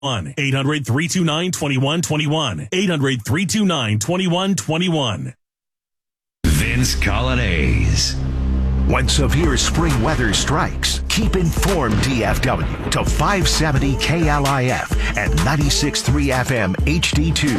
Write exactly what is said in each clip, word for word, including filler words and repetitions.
eight hundred, three two nine, two one two one. eight hundred, three two nine, two one two one. Vince Colonnese. When severe spring weather strikes, keep informed D F W to five seventy K L I F and ninety-six point three F M H D two.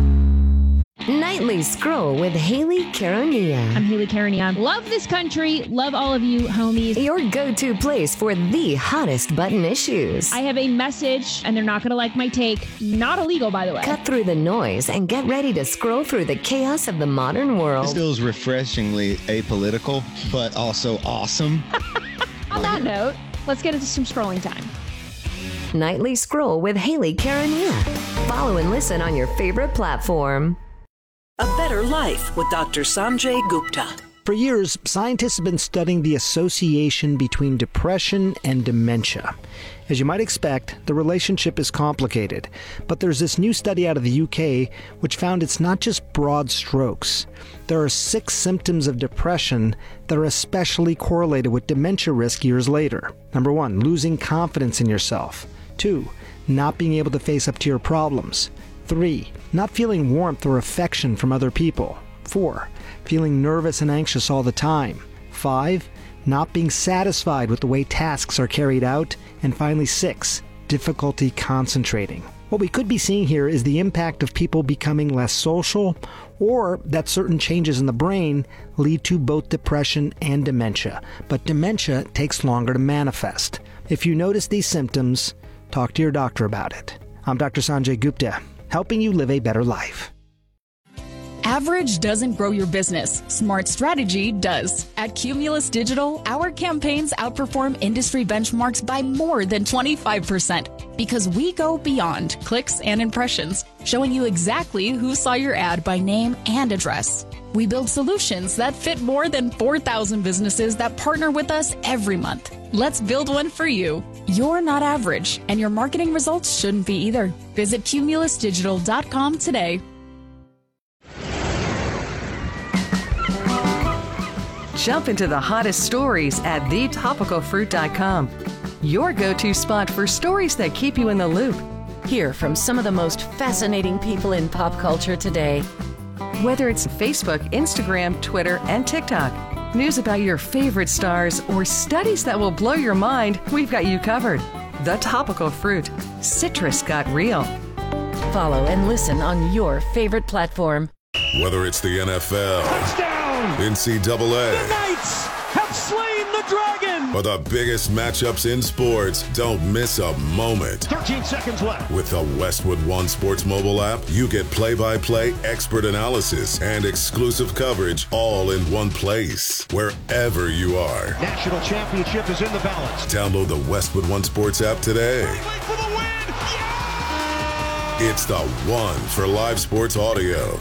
Nightly Scroll with Haley Caronia. I'm Haley Caronia. Love this country. Love all of you, homies. Your go-to place for the hottest button issues. I have a message, and they're not going to like my take. Not illegal, by the way. Cut through the noise and get ready to scroll through the chaos of the modern world. This feels refreshingly apolitical, but also awesome. On that note, let's get into some scrolling time. Nightly Scroll with Haley Caronia. Follow and listen on your favorite platform. A Better Life with Doctor Sanjay Gupta. For years, scientists have been studying the association between depression and dementia. As you might expect, the relationship is complicated, but there's this new study out of the U K which found it's not just broad strokes. There are six symptoms of depression that are especially correlated with dementia risk years later. Number one, losing confidence in yourself. Two, not being able to face up to your problems. Three, not feeling warmth or affection from other people. Four, feeling nervous and anxious all the time. Five, not being satisfied with the way tasks are carried out. And finally, six, difficulty concentrating. What we could be seeing here is the impact of people becoming less social, or that certain changes in the brain lead to both depression and dementia. But dementia takes longer to manifest. If you notice these symptoms, talk to your doctor about it. I'm Doctor Sanjay Gupta, helping you live a better life. Average doesn't grow your business. Smart strategy does. At Cumulus Digital, our campaigns outperform industry benchmarks by more than twenty-five percent because we go beyond clicks and impressions, showing you exactly who saw your ad by name and address. We build solutions that fit more than four thousand businesses that partner with us every month. Let's build one for you. You're not average, and your marketing results shouldn't be either. Visit cumulus digital dot com today. Jump into the hottest stories at the topical fruit dot com. Your go-to spot for stories that keep you in the loop. Hear from some of the most fascinating people in pop culture today. Whether it's Facebook, Instagram, Twitter, and TikTok, news about your favorite stars, or studies that will blow your mind, we've got you covered. The Topical Fruit. Citrus got real. Follow and listen on your favorite platform. Whether it's the N F L, touchdown, N C double A, the Knights have slain the dragon, or the biggest matchups in sports, don't miss a moment. thirteen seconds left. With the Westwood One Sports mobile app, you get play-by-play, expert analysis, and exclusive coverage all in one place, wherever you are. National championship is in the balance. Download the Westwood One Sports app today. For the win. Yeah! It's the one for live sports audio.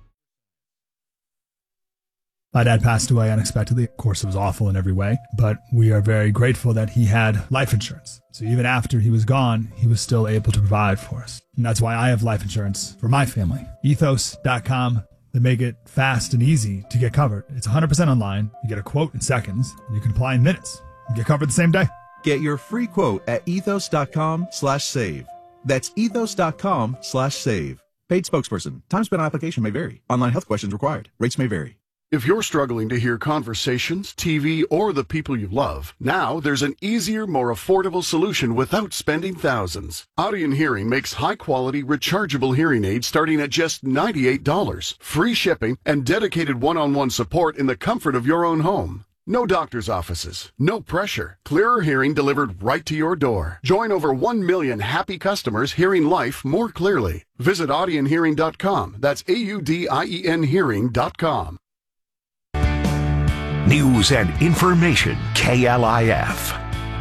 My dad passed away unexpectedly. Of course, it was awful in every way, but we are very grateful that he had life insurance. So even after he was gone, he was still able to provide for us. And that's why I have life insurance for my family. ethos dot com. They make it fast and easy to get covered. It's one hundred percent online. You get a quote in seconds, and you can apply in minutes. You get covered the same day. Get your free quote at ethos dot com slash save. That's ethos dot com slash save. Paid spokesperson. Time spent on application may vary. Online health questions required. Rates may vary. If you're struggling to hear conversations, T V, or the people you love, now there's an easier, more affordable solution without spending thousands. Audion Hearing makes high-quality, rechargeable hearing aids starting at just ninety-eight dollars, free shipping, and dedicated one-on-one support in the comfort of your own home. No doctor's offices, no pressure, clearer hearing delivered right to your door. Join over one million happy customers hearing life more clearly. Visit audion hearing dot com. That's A U D I E N hearing dot com. News and information, K L I F.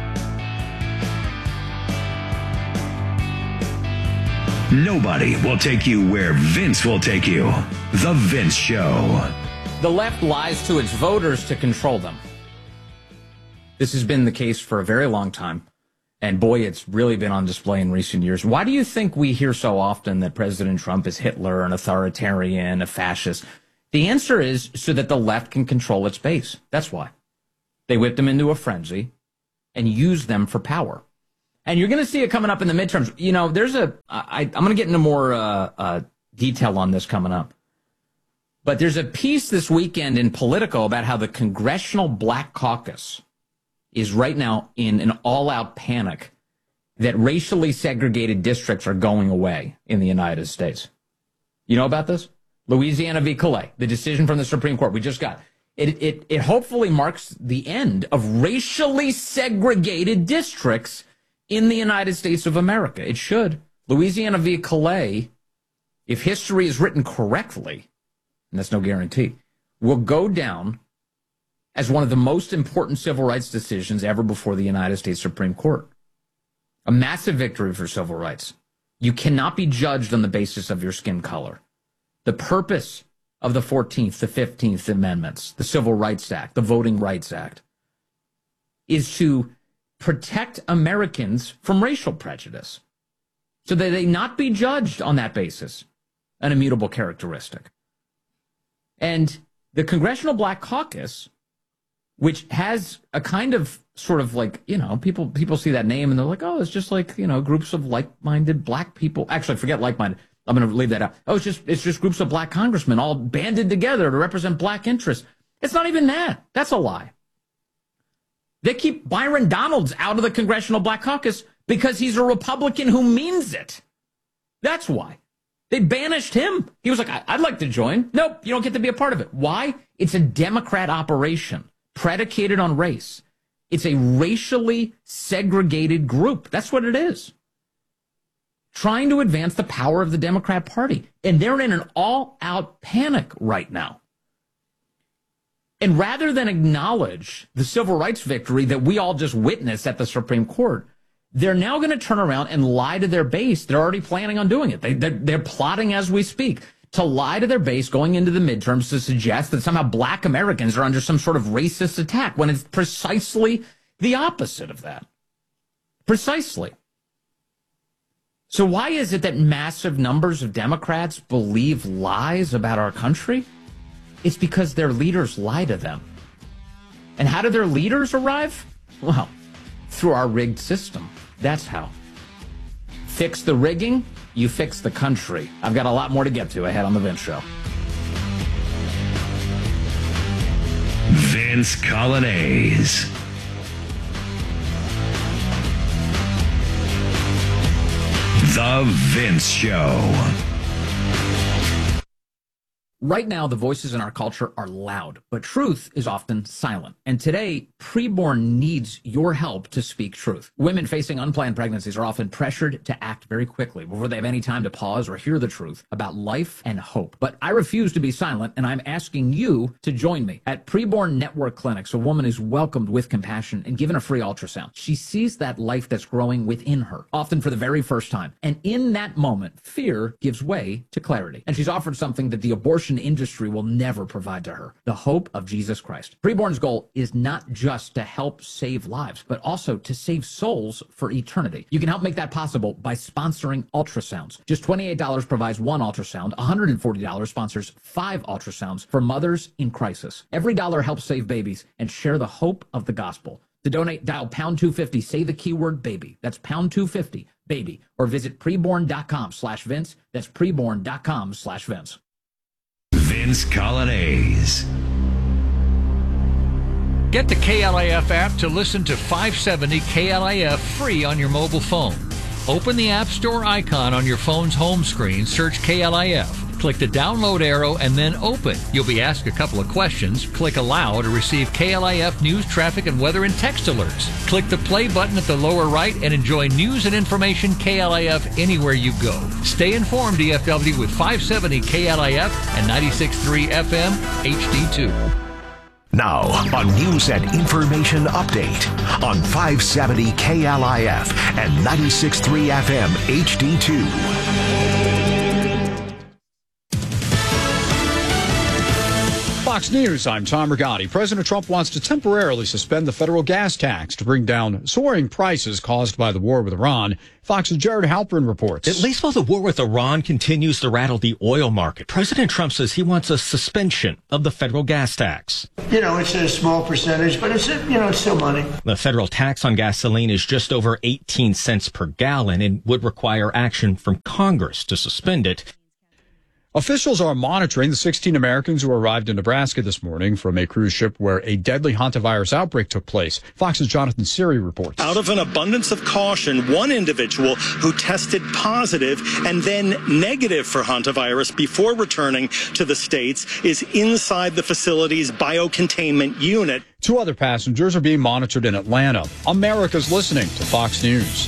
Nobody will take you where Vince will take you. The Vince Show. The left lies to its voters to control them. This has been the case for a very long time. And boy, it's really been on display in recent years. Why do you think we hear so often that President Trump is Hitler, an authoritarian, a fascist? The answer is so that the left can control its base. That's why. They whip them into a frenzy and use them for power. And you're going to see it coming up in the midterms. You know, there's a, I, I'm going to get into more uh, uh, detail on this coming up. But there's a piece this weekend in Politico about how the Congressional Black Caucus is right now in an all-out panic that racially segregated districts are going away in the United States. You know about this? Louisiana v. Calais, the decision from the Supreme Court we just got. It, it, it hopefully marks the end of racially segregated districts in the United States of America. It should. Louisiana v. Calais, if history is written correctly, and that's no guarantee, will go down as one of the most important civil rights decisions ever before the United States Supreme Court. A massive victory for civil rights. You cannot be judged on the basis of your skin color. The purpose of the fourteenth, the fifteenth Amendments, the Civil Rights Act, the Voting Rights Act, is to protect Americans from racial prejudice so that they not be judged on that basis, an immutable characteristic. And the Congressional Black Caucus, which has a kind of sort of like, you know, people people see that name and they're like, oh, it's just like, you know, groups of like-minded black people. Actually, forget like-minded. I'm going to leave that out. Oh, it's just it's just groups of black congressmen all banded together to represent black interests. It's not even that. That's a lie. They keep Byron Donalds out of the Congressional Black Caucus because he's a Republican who means it. That's why. They banished him. He was like, I'd like to join. Nope, you don't get to be a part of it. Why? It's a Democrat operation predicated on race. It's a racially segregated group. That's what it is. Trying to advance the power of the Democrat Party. And they're in an all-out panic right now. And rather than acknowledge the civil rights victory that we all just witnessed at the Supreme Court, they're now going to turn around and lie to their base. They're already planning on doing it. They, they're, they're plotting as we speak to lie to their base going into the midterms to suggest that somehow black Americans are under some sort of racist attack when it's precisely the opposite of that. Precisely. So why is it that massive numbers of Democrats believe lies about our country? It's because their leaders lie to them. And how do their leaders arrive? Well, through our rigged system. That's how. Fix the rigging, you fix the country. I've got a lot more to get to ahead on The Vince Show. Vince Colonnese. The Vince Show. Right now, the voices in our culture are loud, but truth is often silent. And today, preborn needs your help to speak truth. Women facing unplanned pregnancies are often pressured to act very quickly before they have any time to pause or hear the truth about life and hope. But I refuse to be silent, and I'm asking you to join me. At Preborn Network Clinics, a woman is welcomed with compassion and given a free ultrasound. She sees that life that's growing within her, often for the very first time. And in that moment, fear gives way to clarity. And she's offered something that the abortion industry will never provide to her: the hope of Jesus Christ. Preborn's goal is not just to help save lives, but also to save souls for eternity. You can help make that possible by sponsoring ultrasounds. Just twenty-eight dollars provides one ultrasound. one hundred forty dollars sponsors five ultrasounds for mothers in crisis. Every dollar helps save babies and share the hope of the gospel. To donate, dial pound two fifty, say the keyword baby. That's pound two fifty, baby. Or visit preborn.com slash Vince. That's preborn.com slash Vince. Vince Colonnese. Get the K L I F app to listen to five seventy K L I F free on your mobile phone. Open the App Store icon on your phone's home screen, search K L I F. Click the download arrow and then open. You'll be asked a couple of questions. Click allow to receive K L I F news, traffic, and weather and text alerts. Click the play button at the lower right and enjoy news and information K L I F anywhere you go. Stay informed, D F W, with five seventy K L I F and ninety-six point three F M H D two. Now, a news and information update on five seventy K L I F and ninety-six point three F M H D two. Fox Fox News, I'm Tom Rigotti. President Trump wants to temporarily suspend the federal gas tax to bring down soaring prices caused by the war with Iran. Fox's Jared Halpern reports. At least while the war with Iran continues to rattle the oil market, President Trump says he wants a suspension of the federal gas tax. You know, it's a small percentage, but it's, you know, it's still money. The federal tax on gasoline is just over eighteen cents per gallon and would require action from Congress to suspend it. Officials are monitoring the sixteen Americans who arrived in Nebraska this morning from a cruise ship where a deadly hantavirus outbreak took place. Fox's Jonathan Siri reports. Out of an abundance of caution, one individual who tested positive and then negative for hantavirus before returning to the States is inside the facility's biocontainment unit. Two other passengers are being monitored in Atlanta. America's listening to Fox News.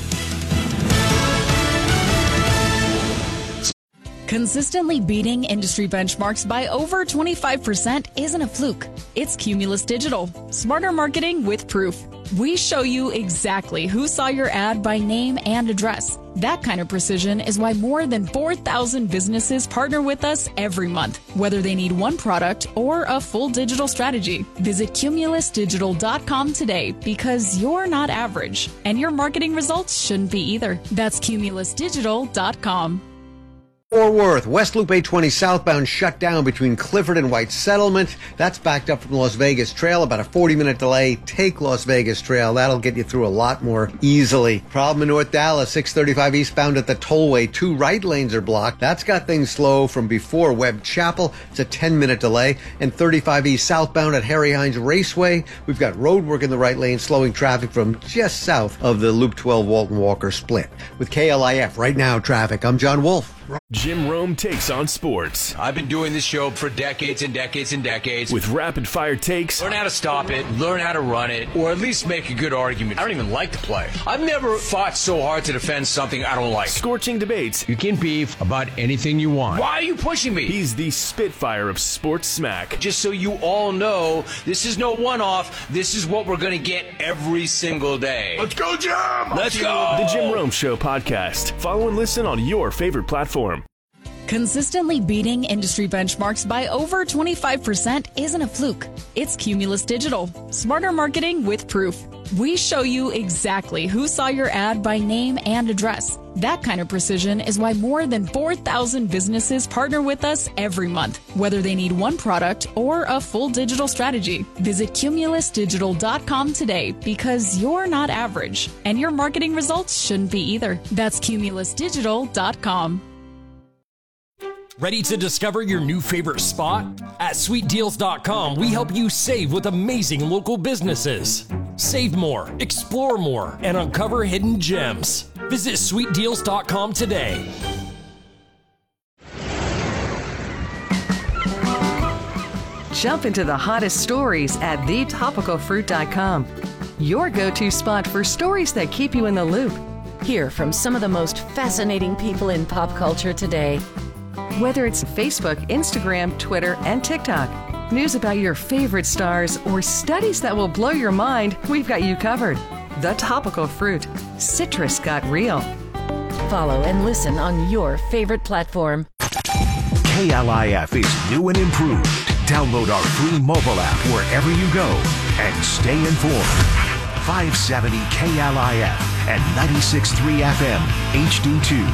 Consistently beating industry benchmarks by over twenty-five percent isn't a fluke. It's Cumulus Digital. Smarter marketing with proof. We show you exactly who saw your ad by name and address. That kind of precision is why more than four thousand businesses partner with us every month, whether they need one product or a full digital strategy. Visit cumulus digital dot com today because you're not average, and your marketing results shouldn't be either. That's cumulus digital dot com. Fort Worth, West Loop eight twenty southbound shut down between Clifford and White Settlement. That's backed up from Las Vegas Trail, about a forty minute delay. Take Las Vegas Trail. That'll get you through a lot more easily. Problem in North Dallas, six thirty-five eastbound at the tollway. Two right lanes are blocked. That's got things slow from before Webb Chapel. It's a ten minute delay. And thirty-five east southbound at Harry Hines Raceway. We've got road work in the right lane, slowing traffic from just south of the Loop twelve Walton Walker split. With K L I F right now traffic, I'm John Wolf. Jim Rome takes on sports. I've been doing this show for decades and decades and decades. With rapid fire takes. Learn how to stop it, learn how to run it, or at least make a good argument. I don't even like to play. I've never fought so hard to defend something I don't like. Scorching debates. You can beef about anything you want. Why are you pushing me? He's the Spitfire of sports smack. Just so you all know, this is no one-off. This is what we're going to get every single day. Let's go, Jim! Let's go! The Jim Rome Show podcast. Follow and listen on your favorite platform. Consistently beating industry benchmarks by over twenty-five percent isn't a fluke. It's Cumulus Digital. Smarter marketing with proof. We show you exactly who saw your ad by name and address. That kind of precision is why more than four thousand businesses partner with us every month, whether they need one product or a full digital strategy. Visit cumulus digital dot com today because you're not average, and your marketing results shouldn't be either. That's cumulus digital dot com. Ready to discover your new favorite spot? At sweet deals dot com, we help you save with amazing local businesses. Save more, explore more, and uncover hidden gems. Visit sweet deals dot com today. Jump into the hottest stories at the topical fruit dot com. Your go-to spot for stories that keep you in the loop. Hear from some of the most fascinating people in pop culture today. Whether it's Facebook, Instagram, Twitter, and TikTok, news about your favorite stars, or studies that will blow your mind, we've got you covered. The Topical Fruit. Citrus got real. Follow and listen on your favorite platform. K L I F is new and improved. Download our free mobile app wherever you go and stay informed. five seventy K L I F and ninety-six point three F M H D two.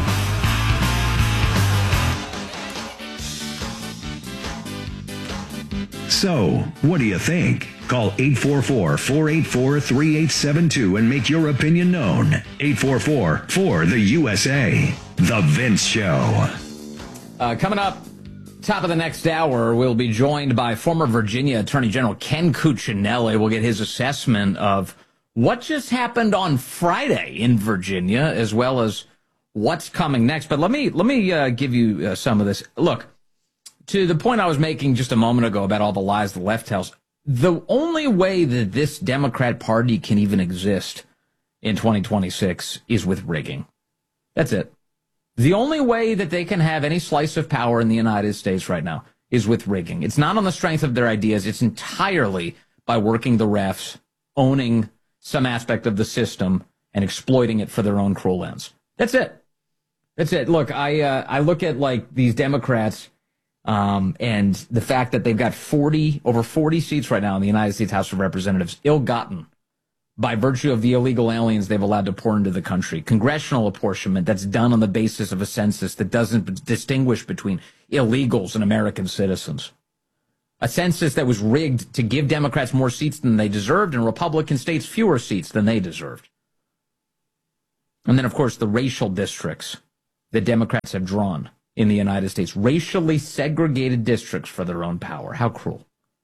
So, what do you think? Call eight four four, four eight four, three eight seven two and make your opinion known. eight four four, four the U S A. The Vince Show. Uh, coming up, top of the next hour, we'll be joined by former Virginia Attorney General Ken Cuccinelli. We'll get his assessment of what just happened on Friday in Virginia, as well as what's coming next. But let me let me uh, give you uh, some of this. Look, to the point I was making just a moment ago about all the lies the left tells, the only way that this Democrat Party can even exist in twenty twenty-six is with rigging. That's it. The only way that they can have any slice of power in the United States right now is with rigging. It's not on the strength of their ideas. It's entirely by working the refs, owning some aspect of the system, and exploiting it for their own cruel ends. That's it. That's it. Look, I uh, I look at like these Democrats. Um, and the fact that they've got forty, over forty seats right now in the United States House of Representatives, ill-gotten by virtue of the illegal aliens they've allowed to pour into the country. Congressional apportionment that's done on the basis of a census that doesn't distinguish between illegals and American citizens. A census that was rigged to give Democrats more seats than they deserved and Republican states fewer seats than they deserved. And then, of course, the racial districts that Democrats have drawn in the United States. Racially segregated districts for their own power. How cruel.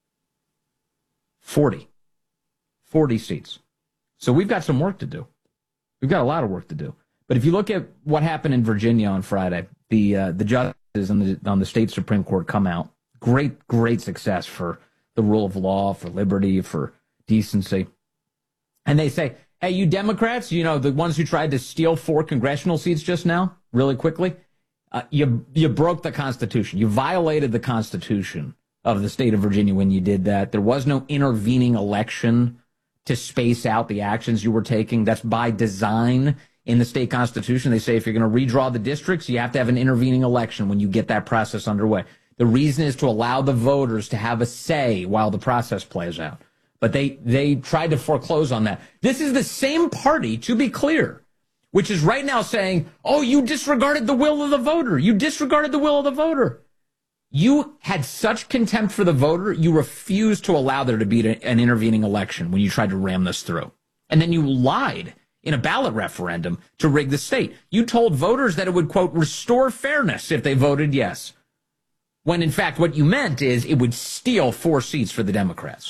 forty. forty seats. So we've got some work to do. We've got a lot of work to do. But if you look at what happened in Virginia on Friday, the uh, the justices on the, on the state Supreme Court come out. Great, great success for the rule of law, for liberty, for decency. And they say, hey, you Democrats, you know, the ones who tried to steal four congressional seats just now, really quickly, uh, you you broke the Constitution. You violated the Constitution of the state of Virginia when you did that. There was no intervening election to space out the actions you were taking. That's by design in the state constitution. They say if you're going to redraw the districts, you have to have an intervening election when you get that process underway. The reason is to allow the voters to have a say while the process plays out. But they, they tried to foreclose on that. This is the same party, to be clear, which is right now saying, oh, you disregarded the will of the voter. You disregarded the will of the voter. You had such contempt for the voter, you refused to allow there to be an intervening election when you tried to ram this through. And then you lied in a ballot referendum to rig the state. You told voters that it would, quote, restore fairness if they voted yes. When, in fact, what you meant is it would steal four seats for the Democrats.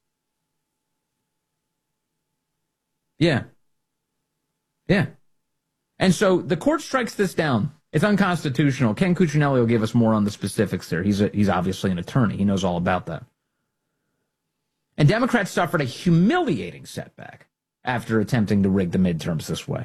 Yeah. Yeah. And so the court strikes this down. It's unconstitutional. Ken Cuccinelli will give us more on the specifics there. He's a, he's obviously an attorney. He knows all about that. And Democrats suffered a humiliating setback after attempting to rig the midterms this way.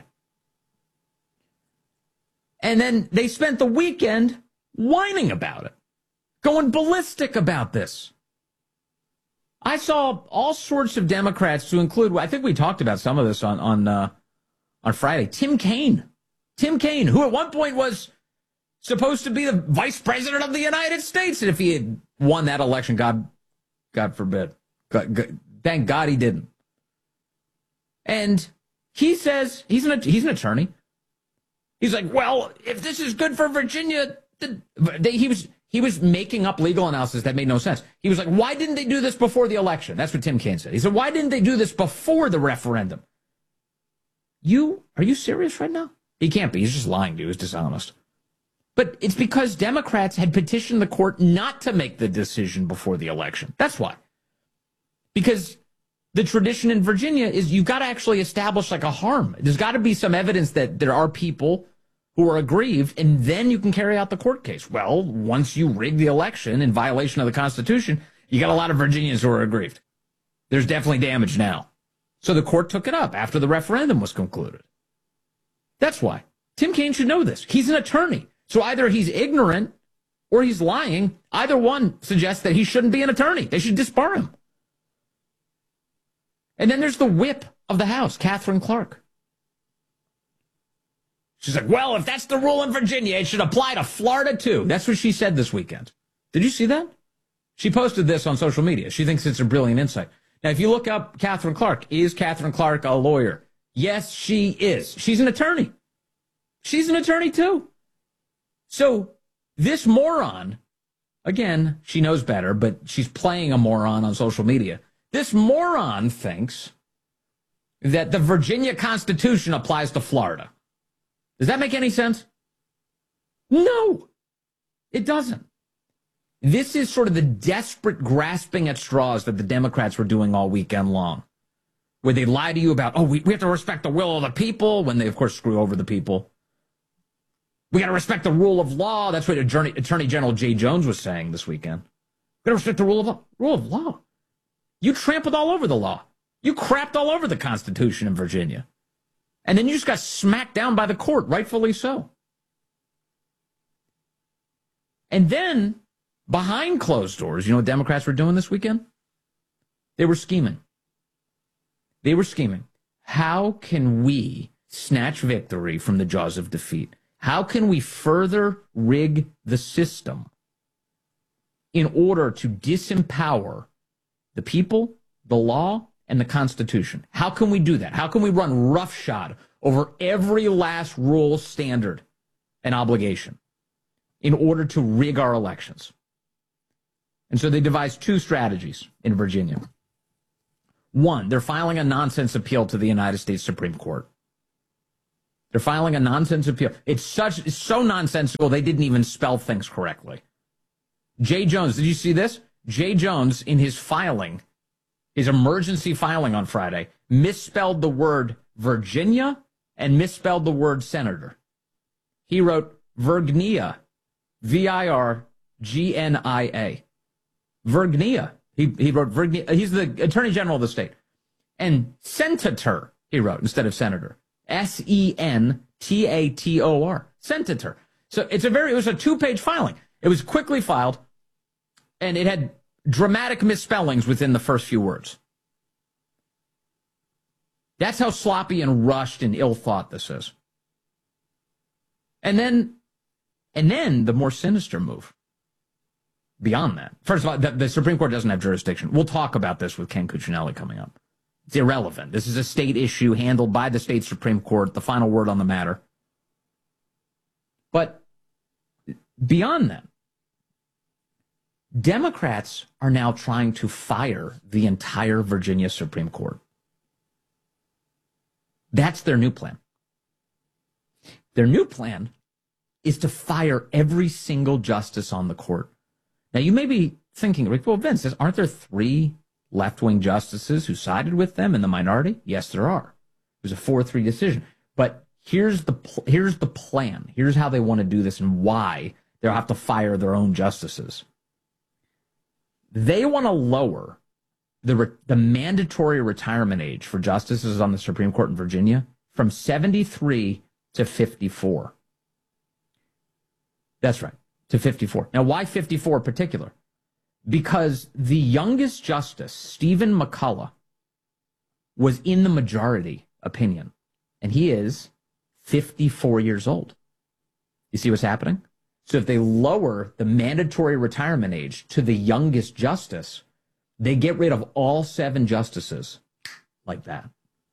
And then they spent the weekend whining about it, going ballistic about this. I saw all sorts of Democrats, to include, I think we talked about some of this on on uh, on Friday, Tim Kaine. Tim Kaine, who at one point was supposed to be the vice president of the United States. And if he had won that election, God, God forbid. God, God, thank God he didn't. And he says, he's an, he's an attorney. He's like, well, if this is good for Virginia, the, they, he was he was making up legal analysis that made no sense. He was like, why didn't they do this before the election? That's what Tim Kaine said. He said, why didn't they do this before the referendum? You, are you serious right now? He can't be. He's just lying to you. He's dishonest. But it's because Democrats had petitioned the court not to make the decision before the election. That's why. Because the tradition in Virginia is you've got to actually establish like a harm. There's got to be some evidence that there are people who are aggrieved, and then you can carry out the court case. Well, once you rig the election in violation of the Constitution, you got a lot of Virginians who are aggrieved. There's definitely damage now. So the court took it up after the referendum was concluded. That's why. Tim Kaine should know this. He's an attorney. So either he's ignorant or he's lying. Either one suggests that he shouldn't be an attorney. They should disbar him. And then there's the whip of the House, Katherine Clark. She's like, well, if that's the rule in Virginia, it should apply to Florida too. That's what she said this weekend. Did you see that? She posted this on social media. She thinks it's a brilliant insight. Now, if you look up Katherine Clark, is Katherine Clark a lawyer? Yes, she is. She's an attorney. She's an attorney too. So this moron, again, she knows better, but she's playing a moron on social media. This moron thinks that the Virginia Constitution applies to Florida. Does that make any sense? No, it doesn't. This is sort of the desperate grasping at straws that the Democrats were doing all weekend long, where they lie to you about, oh, we, we have to respect the will of the people, when they, of course, screw over the people. We got to respect the rule of law. That's what Attorney, Attorney General Jay Jones was saying this weekend. We got to respect the rule of law. Rule of law. You trampled all over the law. You crapped all over the Constitution in Virginia. And then you just got smacked down by the court, rightfully so. And then, behind closed doors, you know what Democrats were doing this weekend? They were scheming. They were scheming. How can we snatch victory from the jaws of defeat? How can we further rig the system in order to disempower the people, the law, and the Constitution. How can we do that? How can we run roughshod over every last rule, standard, and obligation in order to rig our elections? And so they devised two strategies in Virginia. One, they're filing a nonsense appeal to the United States Supreme Court. They're filing a nonsense appeal. It's such it's so nonsensical they didn't even spell things correctly. Jay Jones, did you see this? Jay Jones, in his filing, his emergency filing on Friday, misspelled the word Virginia and misspelled the word senator. He wrote Virginia, V I R G N I A. Virginia. He, he wrote Virginia. He's the Attorney General of the state. And senator, he wrote, instead of senator. S E N T A T O R. Senator. So it's a very, it was a two-page filing. It was quickly filed, and it had dramatic misspellings within the first few words. That's how sloppy and rushed and ill-thought this is. And then, and then the more sinister move. Beyond that, first of all, the, the Supreme Court doesn't have jurisdiction. We'll talk about this with Ken Cuccinelli coming up. It's irrelevant. This is a state issue handled by the state Supreme Court, the final word on the matter. But beyond that, Democrats are now trying to fire the entire Virginia Supreme Court. That's their new plan. Their new plan is to fire every single justice on the court. Now, you may be thinking, well, Vince, aren't there three left-wing justices who sided with them in the minority? Yes, there are. It was a four three decision. But here's the here's the plan. Here's how they want to do this and why they'll have to fire their own justices. They want to lower the re- the mandatory retirement age for justices on the Supreme Court in Virginia from seventy-three to fifty-four. That's right, to fifty-four. Now, why fifty-four in particular? Because the youngest justice, Stephen McCullough, was in the majority opinion, and he is fifty-four years old. You see what's happening? So if they lower the mandatory retirement age to the youngest justice, they get rid of all seven justices like that.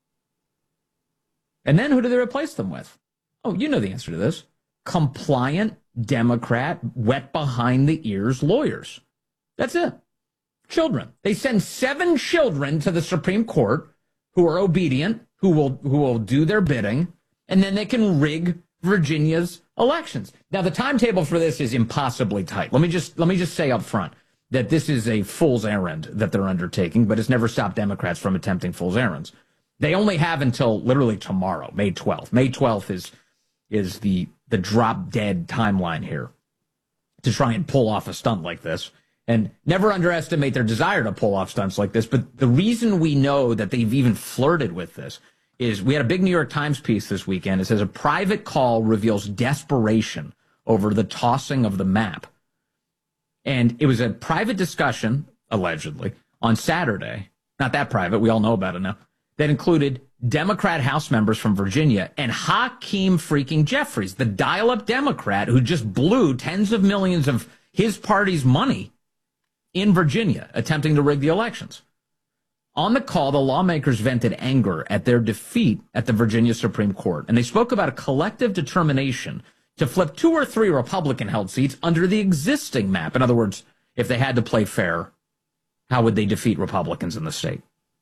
And then who do they replace them with? Oh, you know the answer to this. Compliant, Democrat, wet behind the ears lawyers. That's it. Children. They send seven children to the Supreme Court who are obedient, who will who will do their bidding, and then they can rig Virginia's elections. Now, the timetable for this is impossibly tight. Let me just let me just say up front that this is a fool's errand that they're undertaking, but it's never stopped Democrats from attempting fool's errands. They only have until literally tomorrow, May twelfth. May twelfth is is the the drop dead timeline here to try and pull off a stunt like this. And never underestimate their desire to pull off stunts like this. But the reason we know that they've even flirted with this is we had a big New York Times piece this weekend. It says a private call reveals desperation over the tossing of the map. And it was a private discussion, allegedly, on Saturday. Not that private. We all know about it now. That included Democrat House members from Virginia and Hakeem freaking Jeffries, the dial-up Democrat who just blew tens of millions of his party's money in Virginia, attempting to rig the elections. On the call, the lawmakers vented anger at their defeat at the Virginia Supreme Court, and they spoke about a collective determination to flip two or three Republican-held seats under the existing map. In other words, if they had to play fair, how would they defeat Republicans in the state?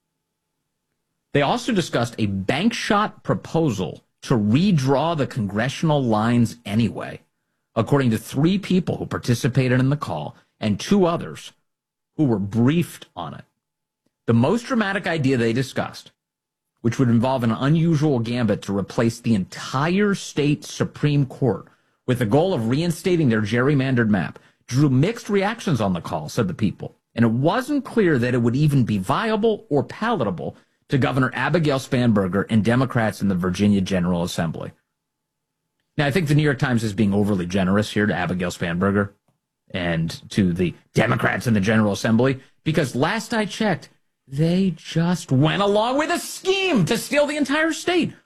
They also discussed a bank shot proposal to redraw the congressional lines anyway, according to three people who participated in the call and two others who were briefed on it. The most dramatic idea they discussed, which would involve an unusual gambit to replace the entire state Supreme Court with the goal of reinstating their gerrymandered map, drew mixed reactions on the call, said the people. And it wasn't clear that it would even be viable or palatable to Governor Abigail Spanberger and Democrats in the Virginia General Assembly. Now, I think the New York Times is being overly generous here to Abigail Spanberger and to the Democrats in the General Assembly, because last I checked, they just went along with a scheme to steal the entire state.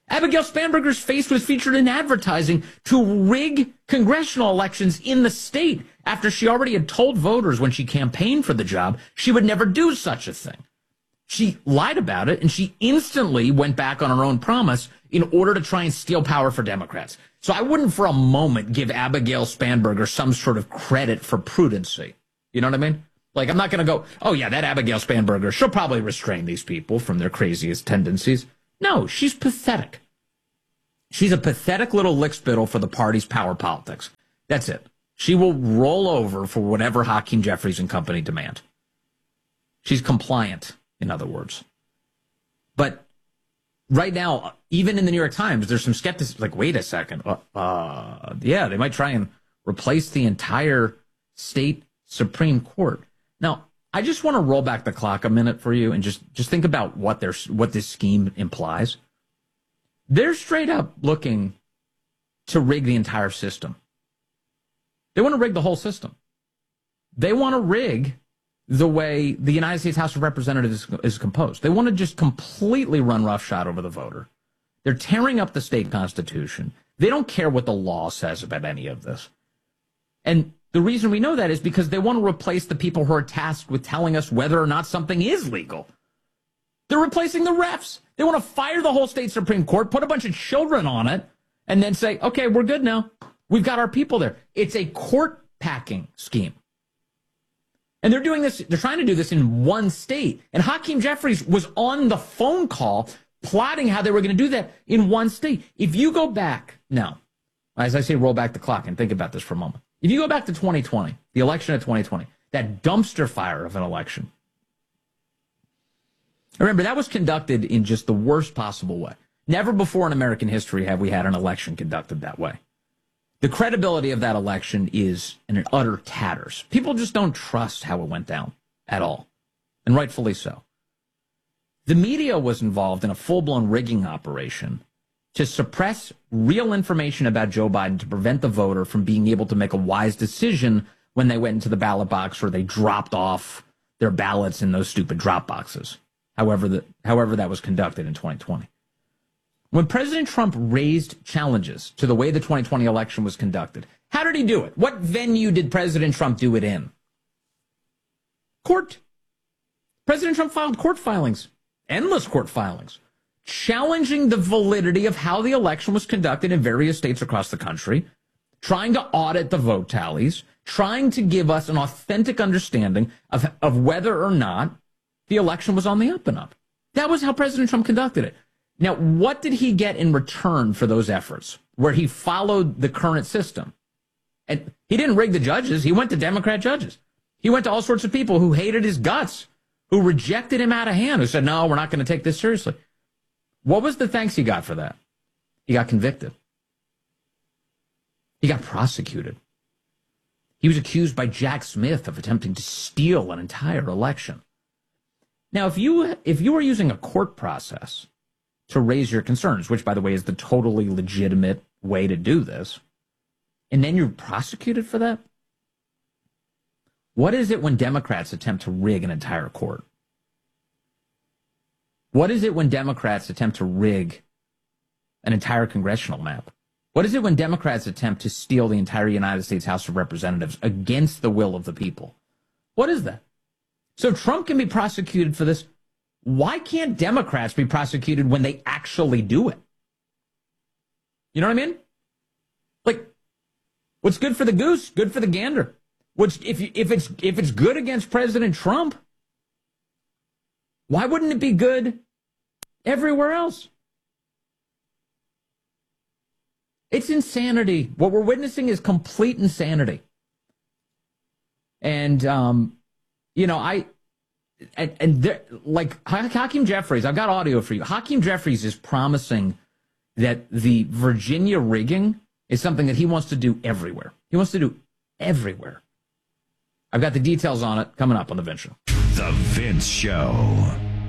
Abigail Spanberger's face was featured in advertising to rig congressional elections in the state after she already had told voters when she campaigned for the job she would never do such a thing. She lied about it, and she instantly went back on her own promise in order to try and steal power for Democrats. So I wouldn't for a moment give Abigail Spanberger some sort of credit for prudency. You know what I mean? Like, I'm not going to go, oh, yeah, that Abigail Spanberger, she'll probably restrain these people from their craziest tendencies. No, she's pathetic. She's a pathetic little lickspittle for the party's power politics. That's it. She will roll over for whatever Hakeem Jeffries and company demand. She's compliant, in other words. But right now, even in the New York Times, there's some skepticism. Like, wait a second. Uh, uh, yeah, they might try and replace the entire state Supreme Court. Now, I just want to roll back the clock a minute for you and just, just think about what their what this scheme implies. They're straight up looking to rig the entire system. They want to rig the whole system. They want to rig the way the United States House of Representatives is, is composed. They want to just completely run roughshod over the voter. They're tearing up the state constitution. They don't care what the law says about any of this. And the reason we know that is because they want to replace the people who are tasked with telling us whether or not something is legal. They're replacing the refs. They want to fire the whole state Supreme Court, put a bunch of children on it, and then say, okay, we're good now. We've got our people there. It's a court packing scheme. And they're doing this, they're trying to do this in one state. And Hakeem Jeffries was on the phone call plotting how they were going to do that in one state. If you go back now, as I say, roll back the clock and think about this for a moment. If you go back to twenty twenty, the election of twenty twenty, that dumpster fire of an election, remember, that was conducted in just the worst possible way. Never before in American history have we had an election conducted that way. The credibility of that election is in an utter tatters. People just don't trust how it went down at all, and rightfully so. The media was involved in a full-blown rigging operation to suppress real information about Joe Biden to prevent the voter from being able to make a wise decision when they went into the ballot box or they dropped off their ballots in those stupid drop boxes. However, the, however that was conducted in twenty twenty. When President Trump raised challenges to the way the twenty twenty election was conducted, how did he do it? What venue did President Trump do it in? Court. President Trump filed court filings, endless court filings, challenging the validity of how the election was conducted in various states across the country, trying to audit the vote tallies, trying to give us an authentic understanding of, of whether or not the election was on the up and up. That was how President Trump conducted it. Now, what did he get in return for those efforts, where he followed the current system? And he didn't rig the judges. He went to Democrat judges. He went to all sorts of people who hated his guts, who rejected him out of hand, who said, no, we're not going to take this seriously. What was the thanks he got for that? He got convicted. He got prosecuted. He was accused by Jack Smith of attempting to steal an entire election. Now, if you if you were using a court process to raise your concerns, which, by the way, is the totally legitimate way to do this, and then you're prosecuted for that, what is it when Democrats attempt to rig an entire court? What is it when Democrats attempt to rig an entire congressional map? What is it when Democrats attempt to steal the entire United States House of Representatives against the will of the people? What is that? So Trump can be prosecuted for this. Why can't Democrats be prosecuted when they actually do it? You know what I mean? Like, what's good for the goose, good for the gander. What's if you, if it's if it's good against President Trump, why wouldn't it be good everywhere else? It's insanity. What we're witnessing is complete insanity. And um, you know, I. And, and there, like Hakeem Jeffries, I've got audio for you. Hakeem Jeffries is promising that the Virginia rigging is something that he wants to do everywhere. He wants to do everywhere. I've got the details on it coming up on The Vince Show. The Vince Show.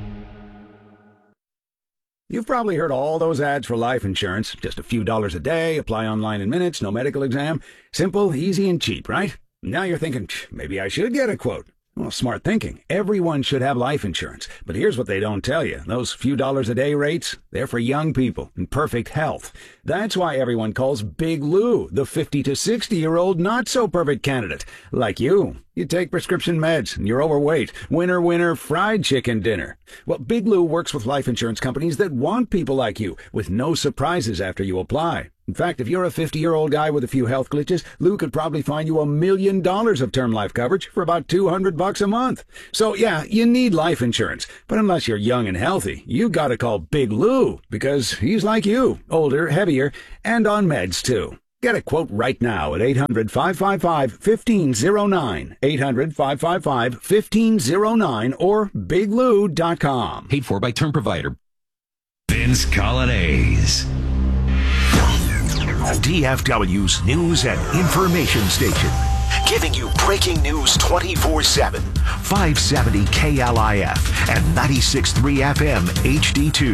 You've probably heard all those ads for life insurance. Just a few dollars a day, apply online in minutes, no medical exam. Simple, easy, and cheap, right? Now you're thinking, maybe I should get a quote. Well, smart thinking. Everyone should have life insurance. But here's what they don't tell you. Those few dollars a day rates, they're for young people in perfect health. That's why everyone calls Big Lou the fifty to sixty-year-old not-so-perfect candidate. Like you. You take prescription meds and you're overweight. Winner, winner, fried chicken dinner. Well, Big Lou works with life insurance companies that want people like you, with no surprises after you apply. In fact, if you're a fifty-year-old guy with a few health glitches, Lou could probably find you a million dollars of term life coverage for about two hundred bucks a month. So yeah, you need life insurance. But unless you're young and healthy, you gotta call Big Lou, because he's like you, older, heavier, and on meds too. Get a quote right now at eight hundred, five five five, one five zero nine, eight hundred, five five five, one five zero nine, or big lou dot com. Paid for by term provider. Vince Colonnese. D F W's news and information station, giving you breaking news twenty-four seven. five seventy K L I F and ninety-six point three F M H D two.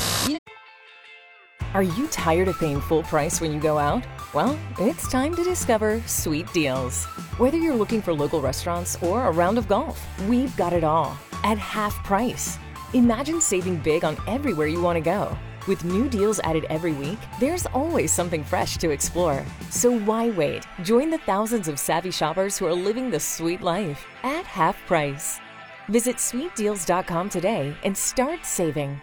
Are you tired of paying full price when you go out? Well, it's time to discover Sweet Deals. Whether you're looking for local restaurants or a round of golf, we've got it all at half price. Imagine saving big on everywhere you want to go. With new deals added every week, there's always something fresh to explore. So why wait? Join the thousands of savvy shoppers who are living the sweet life at half price. Visit sweet deals dot com today and start saving.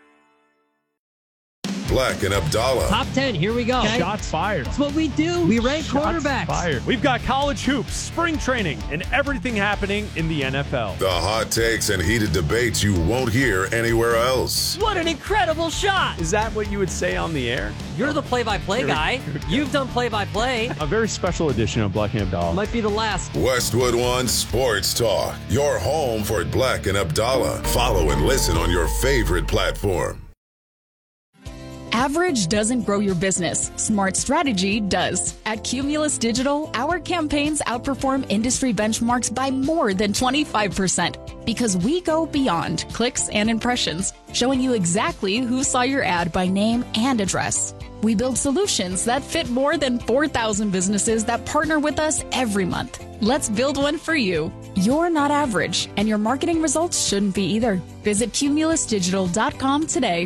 Black and Abdallah. Top ten, here we go. Okay. Shots fired. That's what we do. We rank Shots quarterbacks. Fired. We've got college hoops, spring training, and everything happening in the N F L. The hot takes and heated debates you won't hear anywhere else. What an incredible shot. Is that what you would say on the air? You're the play-by-play guy. You've done play-by-play. A very special edition of Black and Abdallah. Might be the last. Westwood One Sports Talk. Your home for Black and Abdallah. Follow and listen on your favorite platform. Average doesn't grow your business. Smart strategy does. At Cumulus Digital, our campaigns outperform industry benchmarks by more than twenty-five percent because we go beyond clicks and impressions, showing you exactly who saw your ad by name and address. We build solutions that fit more than four thousand businesses that partner with us every month. Let's build one for you. You're not average, and your marketing results shouldn't be either. Visit cumulus digital dot com today.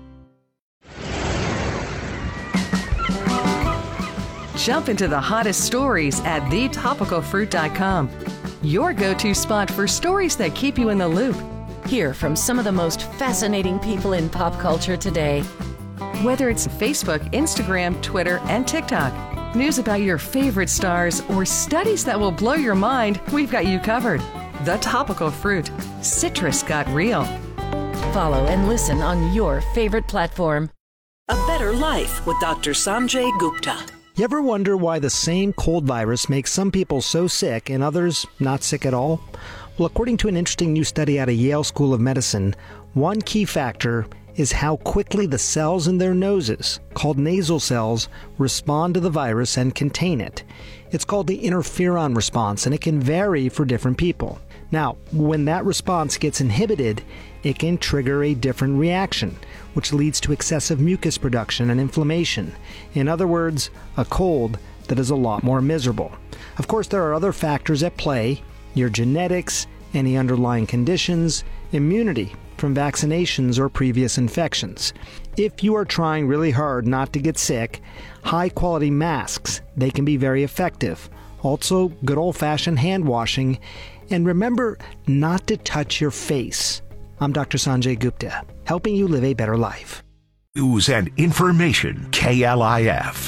Jump into the hottest stories at the topical fruit dot com. Your go-to spot for stories that keep you in the loop. Hear from some of the most fascinating people in pop culture today. Whether it's Facebook, Instagram, Twitter, and TikTok, news about your favorite stars, or studies that will blow your mind, we've got you covered. The Topical Fruit. Citrus got real. Follow and listen on your favorite platform. A Better Life with Doctor Sanjay Gupta. You ever wonder why the same cold virus makes some people so sick and others not sick at all? Well, according to an interesting new study out of Yale School of Medicine, one key factor is how quickly the cells in their noses, called nasal cells, respond to the virus and contain it. It's called the interferon response, and it can vary for different people. Now, when that response gets inhibited, it can trigger a different reaction, which leads to excessive mucus production and inflammation. In other words, a cold that is a lot more miserable. Of course, there are other factors at play: your genetics, any underlying conditions, immunity from vaccinations or previous infections. If you are trying really hard not to get sick, high-quality masks, they can be very effective. Also, good old-fashioned hand washing. And remember not to touch your face. I'm Doctor Sanjay Gupta, helping you live a better life. News and information, K L I F.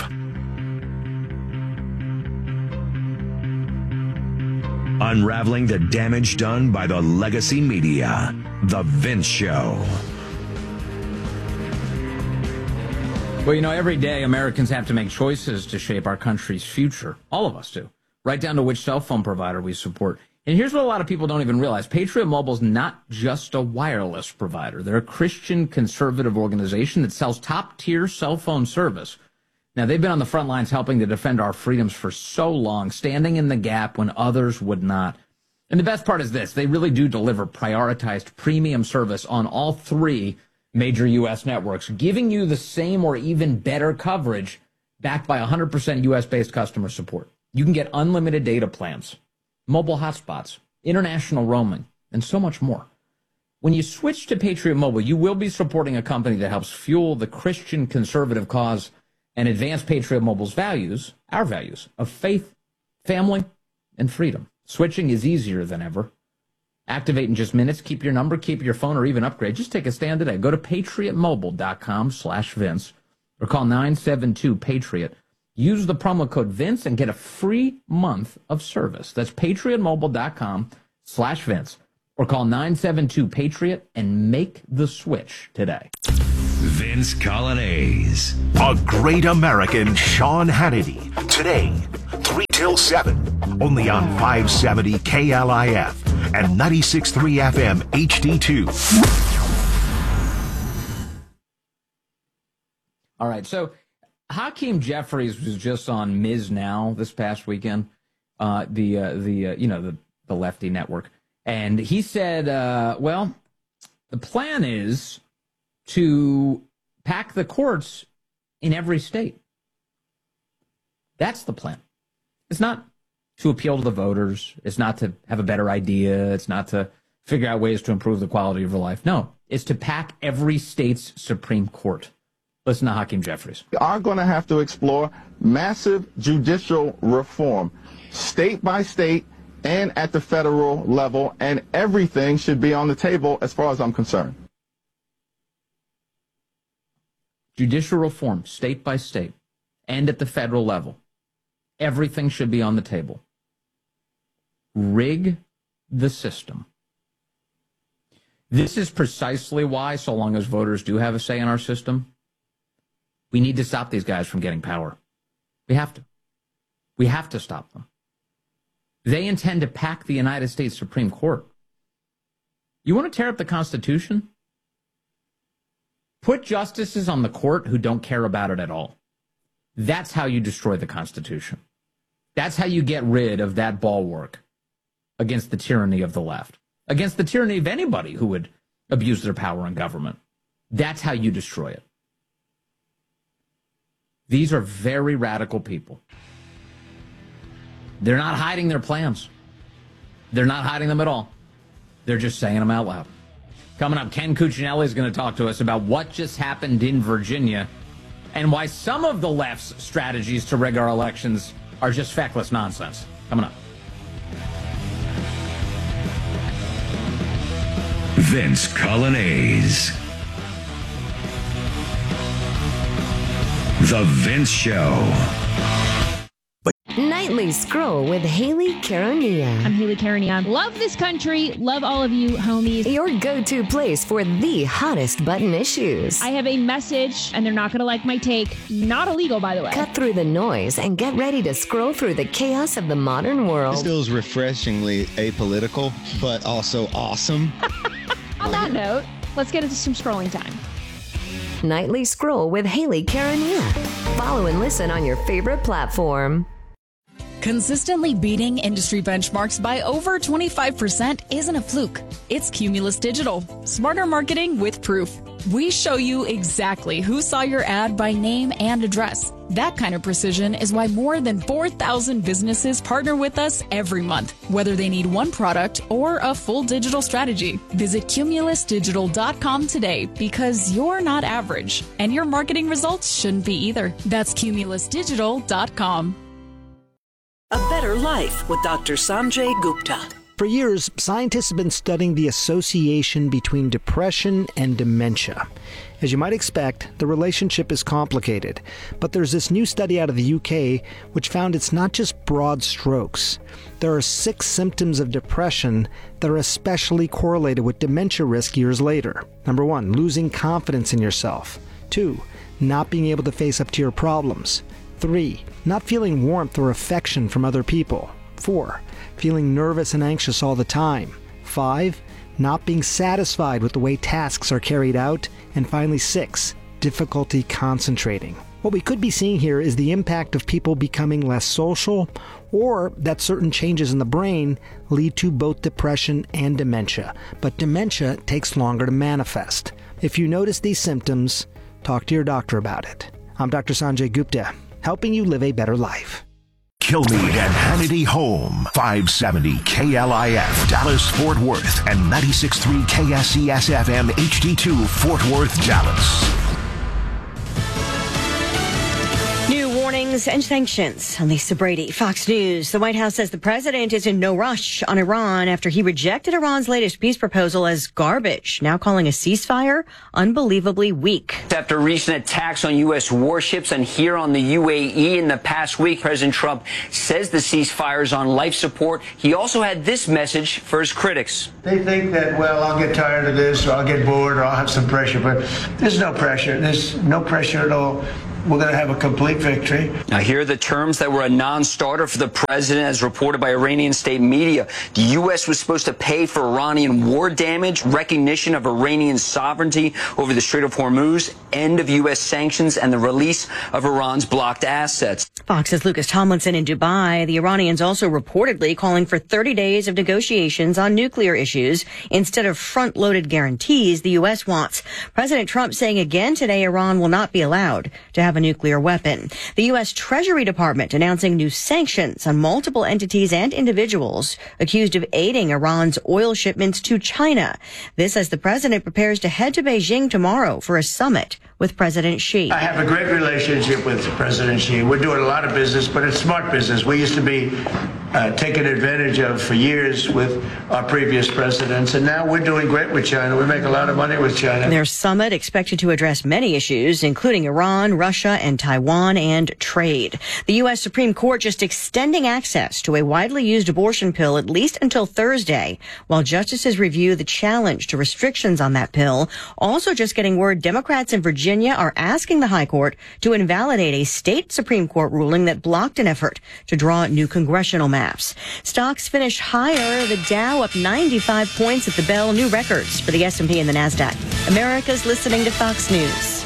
Unraveling the damage done by the legacy media. The Vince Show. Well, you know, every day Americans have to make choices to shape our country's future. All of us do. Right down to which cell phone provider we support. And here's what a lot of people don't even realize. Patriot Mobile's not just a wireless provider. They're a Christian conservative organization that sells top-tier cell phone service. Now, they've been on the front lines helping to defend our freedoms for so long, standing in the gap when others would not. And the best part is this. They really do deliver prioritized premium service on all three major U S networks, giving you the same or even better coverage backed by one hundred percent U S-based customer support. You can get unlimited data plans, mobile hotspots, international roaming, and so much more. When you switch to Patriot Mobile, you will be supporting a company that helps fuel the Christian conservative cause and advance Patriot Mobile's values, our values, of faith, family, and freedom. Switching is easier than ever. Activate in just minutes. Keep your number, keep your phone, or even upgrade. Just take a stand today. Go to patriotmobile.com slash Vince or call nine seven two PATRIOT. Use the promo code Vince and get a free month of service. That's patriotmobile.com slash Vince or call nine seven two PATRIOT and make the switch today. Vince Colonnese. A great American, Sean Hannity. Today, three till seven. Only on five seventy K L I F and ninety-six point three F M H D two. All right, so Hakeem Jeffries was just on Miz Now this past weekend, uh, the uh, the uh, you know the the lefty network, and he said, uh, well, the plan is to pack the courts in every state. That's the plan. It's not to appeal to the voters. It's not to have a better idea. It's not to figure out ways to improve the quality of your life. No, it's to pack every state's Supreme Court. Listen to Hakeem Jeffries. We are going to have to explore massive judicial reform, state by state and at the federal level, and everything should be on the table as far as I'm concerned. Judicial reform, state by state, and at the federal level. Everything should be on the table. Rig the system. This is precisely why, so long as voters do have a say in our system, we need to stop these guys from getting power. We have to. We have to stop them. They intend to pack the United States Supreme Court. You want to tear up the Constitution? Put justices on the court who don't care about it at all. That's how you destroy the Constitution. That's how you get rid of that bulwark against the tyranny of the left, against the tyranny of anybody who would abuse their power in government. That's how you destroy it. These are very radical people. They're not hiding their plans. They're not hiding them at all. They're just saying them out loud. Coming up, Ken Cuccinelli is going to talk to us about what just happened in Virginia and why some of the left's strategies to rig our elections are just feckless nonsense. Coming up. Vince Colonnese. The Vince Show. Nightly Scroll with Haley Caronia. I'm Haley Caronia. Love this country. Love all of you, homies. Your go-to place for the hottest button issues. I have a message, and they're not going to like my take. Not illegal, by the way. Cut through the noise and get ready to scroll through the chaos of the modern world. This feels refreshingly apolitical, but also awesome. On that note, let's get into some scrolling time. Nightly Scroll with Haley Caronia. Follow and listen on your favorite platform. Consistently beating industry benchmarks by over twenty-five percent isn't a fluke. It's Cumulus Digital. Smarter marketing with proof. We show you exactly who saw your ad by name and address. That kind of precision is why more than four thousand businesses partner with us every month, whether they need one product or a full digital strategy. Visit cumulus digital dot com today because you're not average, and your marketing results shouldn't be either. That's cumulus digital dot com. A Better Life with Doctor Sanjay Gupta. For years, scientists have been studying the association between depression and dementia. As you might expect, the relationship is complicated, but there's this new study out of the U K which found it's not just broad strokes. There are six symptoms of depression that are especially correlated with dementia risk years later. Number one, losing confidence in yourself. Two, not being able to face up to your problems. Three, not feeling warmth or affection from other people. Four, feeling nervous and anxious all the time. Five, not being satisfied with the way tasks are carried out. And finally, six, difficulty concentrating. What we could be seeing here is the impact of people becoming less social, or that certain changes in the brain lead to both depression and dementia. But dementia takes longer to manifest. If you notice these symptoms, talk to your doctor about it. I'm Doctor Sanjay Gupta, helping you live a better life. Kilmeade and Hannity home. five seventy K L I F, Dallas, Fort Worth, and ninety-six point three K S E S F M H D two, Fort Worth, Dallas. New warnings and sanctions. I'm Lisa Brady, Fox News. The White House says the president is in no rush on Iran after he rejected Iran's latest peace proposal as garbage, now calling a ceasefire unbelievably weak. After recent attacks on U S warships and here on the U A E in the past week, President Trump says the ceasefire is on life support. He also had this message for his critics. They think that, well, I'll get tired of this, or I'll get bored, or I'll have some pressure, but there's no pressure. There's no pressure at all. We're going to have a complete victory. Now, here are the terms that were a non-starter for the president, as reported by Iranian state media. The U S was supposed to pay for Iranian war damage, recognition of Iranian sovereignty over the Strait of Hormuz, end of U S sanctions, and the release of Iran's blocked assets. Fox's Lucas Tomlinson in Dubai. The Iranians also reportedly calling for thirty days of negotiations on nuclear issues instead of front-loaded guarantees the U S wants. President Trump saying again today Iran will not be allowed to have a nuclear weapon. The U S Treasury Department announcing new sanctions on multiple entities and individuals accused of aiding Iran's oil shipments to China. This as the president prepares to head to Beijing tomorrow for a summit with President Xi. I have a great relationship with President Xi. We're doing a lot of business, but it's smart business. We used to be uh, taken advantage of for years with our previous presidents, and now we're doing great with China. We make a lot of money with China. Their summit expected to address many issues, including Iran, Russia, and Taiwan, and trade. The U S Supreme Court just extending access to a widely used abortion pill at least until Thursday, while justices review the challenge to restrictions on that pill. Also just getting word Democrats in Virginia are asking the High Court to invalidate a state Supreme Court ruling that blocked an effort to draw new congressional maps. Stocks finished higher, the Dow up ninety-five points at the bell, new records for the S and P and the NASDAQ. America's listening to Fox News.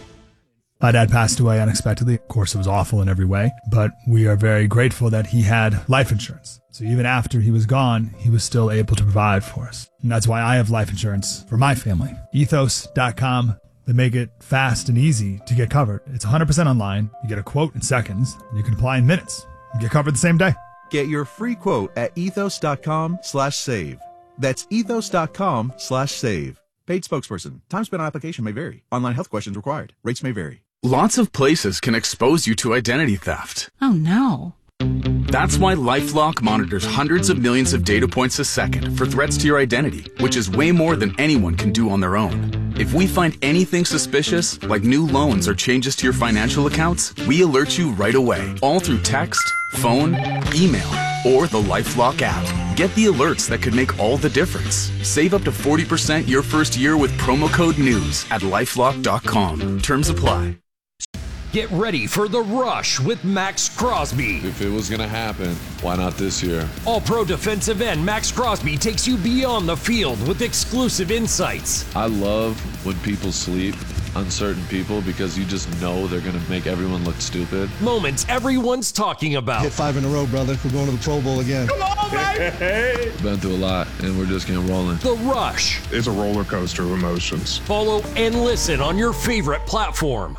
My dad passed away unexpectedly. Of course, it was awful in every way, but we are very grateful that he had life insurance. So even after he was gone, he was still able to provide for us. And that's why I have life insurance for my family. ethos dot com. They make it fast and easy to get covered. It's one hundred percent online. You get a quote in seconds, and you can apply in minutes. You get covered the same day. Get your free quote at ethos dot com slash save. That's ethos dot com slash save. Paid spokesperson. Time spent on application may vary. Online health questions required. Rates may vary. Lots of places can expose you to identity theft. Oh, no. That's why LifeLock monitors hundreds of millions of data points a second for threats to your identity, which is way more than anyone can do on their own. If we find anything suspicious, like new loans or changes to your financial accounts, we alert you right away, all through text, phone, email, or the LifeLock app. Get the alerts that could make all the difference. Save up to forty percent your first year with promo code NEWS at lifelock dot com. Terms apply. Get ready for The Rush with Max Crosby. If it was going to happen, why not this year? All-Pro defensive end Max Crosby takes you beyond the field with exclusive insights. I love when people sleep on certain people because you just know they're going to make everyone look stupid. Moments everyone's talking about. Hit five in a row, brother. We're going to the Pro Bowl again. Come on, baby! Been through a lot, and we're just getting rolling. The Rush. It's a roller coaster of emotions. Follow and listen on your favorite platform.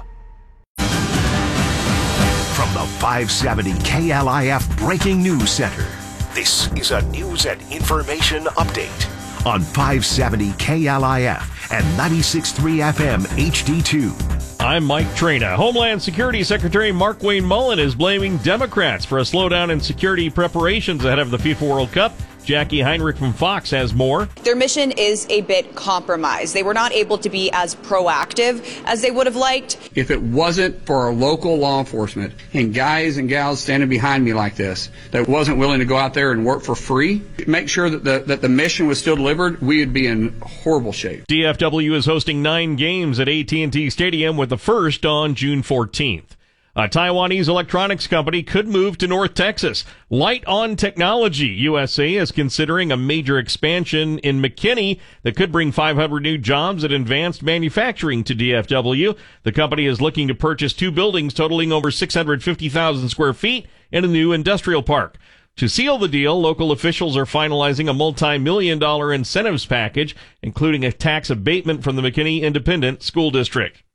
From the five seventy K L I F Breaking News Center, this is a news and information update on five seventy K L I F and ninety-six point three F M H D two. I'm Mike Trina. Homeland Security Secretary Markwayne Mullin is blaming Democrats for a slowdown in security preparations ahead of the FIFA World Cup. Jackie Heinrich from Fox has more. Their mission is a bit compromised. They were not able to be as proactive as they would have liked. If it wasn't for our local law enforcement and guys and gals standing behind me like this that wasn't willing to go out there and work for free, make sure that the, that the mission was still delivered, we would be in horrible shape. D F W is hosting nine games at A T and T Stadium with the first on June fourteenth. A Taiwanese electronics company could move to North Texas. Light On Technology U S A is considering a major expansion in McKinney that could bring five hundred new jobs at advanced manufacturing to D F W. The company is looking to purchase two buildings totaling over six hundred fifty thousand square feet in a new industrial park. To seal the deal, local officials are finalizing a multi-million dollar incentives package, including a tax abatement from the McKinney Independent School District.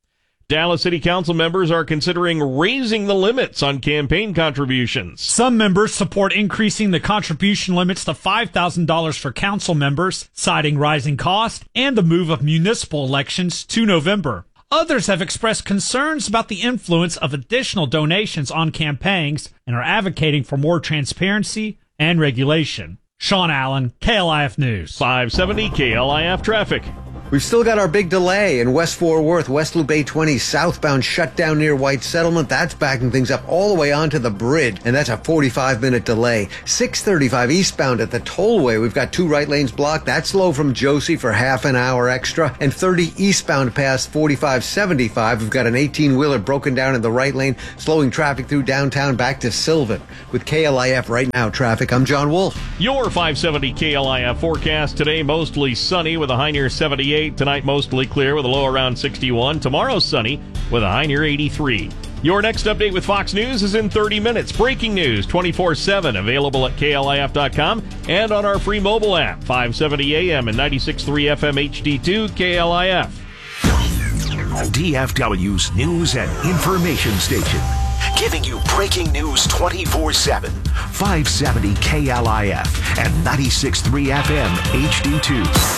Dallas City Council members are considering raising the limits on campaign contributions. Some members support increasing the contribution limits to five thousand dollars for council members, citing rising costs and the move of municipal elections to November. Others have expressed concerns about the influence of additional donations on campaigns and are advocating for more transparency and regulation. Sean Allen, K L I F News. five seventy K L I F traffic. We've still got our big delay in West Fort Worth, West Loop eight twenty southbound shutdown near White Settlement. That's backing things up all the way onto the bridge, and that's a forty-five minute delay. six thirty-five eastbound at the tollway. We've got two right lanes blocked. That's slow from Josie for half an hour extra. And thirty eastbound past forty-five seventy-five. We've got an eighteen-wheeler broken down in the right lane, slowing traffic through downtown back to Sylvan. With K L I F Right Now traffic, I'm John Wolf. Your five seventy K L I F forecast today, mostly sunny with a high near seventy-eight. Tonight, mostly clear with a low around sixty-one. Tomorrow, sunny with a high near eighty-three. Your next update with Fox News is in thirty minutes. Breaking news twenty-four seven, available at K L I F dot com and on our free mobile app, five seventy A M and ninety-six point three F M H D two K L I F. D F W's news and information station, giving you breaking news twenty-four seven. five seventy K L I F and ninety-six point three F M H D two.